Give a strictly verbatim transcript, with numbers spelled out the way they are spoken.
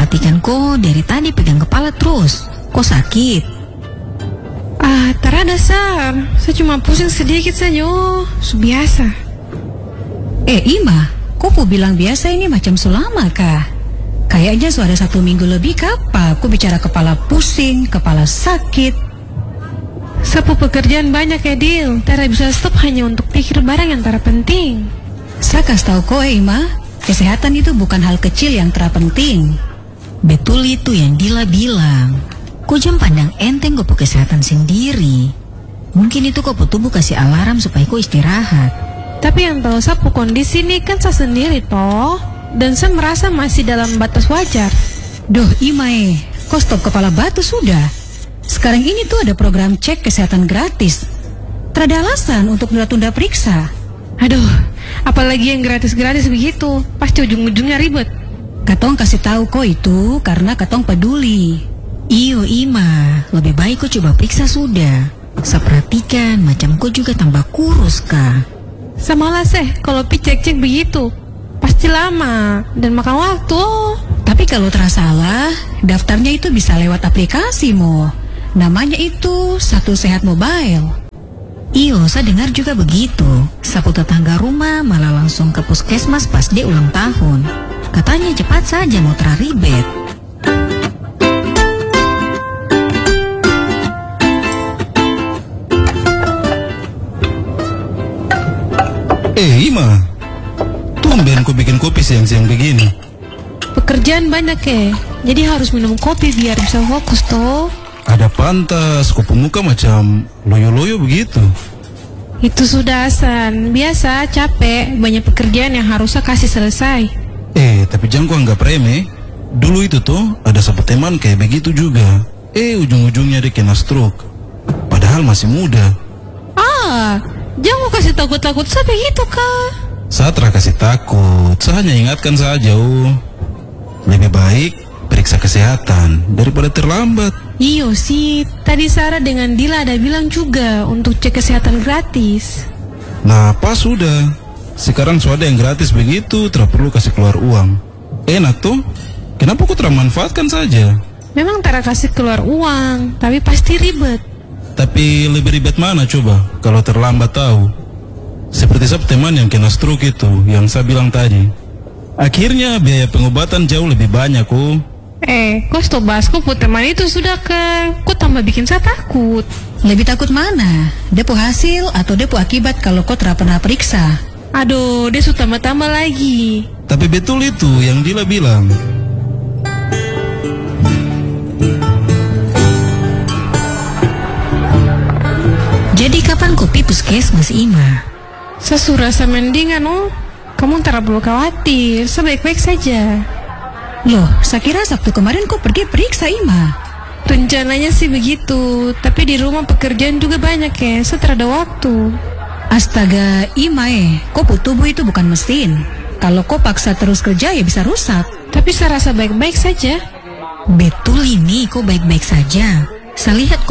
perhatikan kok dari tadi pegang kepala terus. Kok sakit? Ah, tarada Sar. Saya cuma pusing sedikit saja. Oh, biasa. Eh Ima, kok ku bilang biasa ini macam selama kah? Kayaknya sudah satu minggu lebih kapa. Ku bicara kepala pusing, kepala sakit. Sapu pekerjaan banyak ya Dil. Tara bisa stop hanya untuk pikir barang yang tara penting. Saya kasih tahu kok Ima, kesehatan itu bukan hal kecil yang terpenting. Betul itu yang Dila bilang. Kok jam pandang enteng kok kesehatan sendiri. Mungkin itu kok tubuh kasih alarm supaya kok istirahat. Tapi yang tahu sapu kondisi ini kan saya sendiri toh. Dan saya merasa masih dalam batas wajar. Duh Imae, kok stop kepala batu sudah. Sekarang ini tuh ada program cek kesehatan gratis. Terada alasan untuk tunda-tunda periksa. Aduh, apalagi yang gratis-gratis begitu. Pasti ujung-ujungnya ribet. Katong kasih tahu kok itu karena katong peduli. Iyo Ima, lebih baik kok coba periksa sudah. Saya perhatikan macam kok juga tambah kurus kah. Samalah seh, kalau pi cek-cek begitu pasti lama dan makan waktu. Tapi kalau terasa salah, daftarnya itu bisa lewat aplikasi mo. Namanya itu Satu Sehat Mobile. Iyo, saya dengar juga begitu. Sapu tetangga rumah malah langsung ke puskesmas pas dia ulang tahun. Katanya cepat saja mau teraribet. Eh Ima, tumben ku bikin kopi siang-siang begini. Pekerjaan banyak ya, jadi harus minum kopi biar bisa fokus toh. Ada pantas, kupu muka macam loyo-loyo begitu. Itu sudah Hasan, biasa capek, banyak pekerjaan yang harusnya kasih selesai. Eh, tapi jangan ku anggap remeh. Dulu itu tuh ada satu teman kayak begitu juga. Eh, ujung-ujungnya dia kena stroke. Padahal masih muda. Ah, jangan kasih takut-takut sampai gitu kah? Saya terah kasih takut, saya hanya ingatkan saja. Oh, lebih baik periksa kesehatan daripada terlambat. Iyo sih, tadi Sarah dengan Dila ada bilang juga untuk cek kesehatan gratis. Nah, pas sudah. Sekarang sudah yang gratis begitu, tidak perlu kasih keluar uang. Enak tuh. Kenapa kau termanfaatkan saja? Memang Tara kasih keluar uang, tapi pasti ribet. Tapi lebih ribet mana coba kalau terlambat tahu? Seperti saya teman yang kena stroke itu, yang saya bilang tadi. Akhirnya biaya pengobatan jauh lebih banyak kok. Eh, kok stop bahas kok teman itu sudah ke, kok tambah bikin saya takut. Lebih takut mana? Depo hasil atau depo akibat kalau kau tidak pernah periksa? Aduh, dia sudah tambah-tambah lagi. Tapi betul itu yang Dila bilang. Jadi kapan kopi puskesmas Ima? Saya sudah rasa mendingan oh. Kamu tak perlu khawatir, sebaik-baik saja. Loh, saya kira Sabtu kemarin kau pergi periksa Ima. Rencananya sih begitu, tapi di rumah pekerjaan juga banyak ya, saya tak ada waktu. Astaga, Ima eh, kau tubuh itu bukan mesin. Kalau kau paksa terus kerja ya bisa rusak. Tapi saya rasa baik-baik saja. Betul ini, kau baik-baik saja. Saya lihat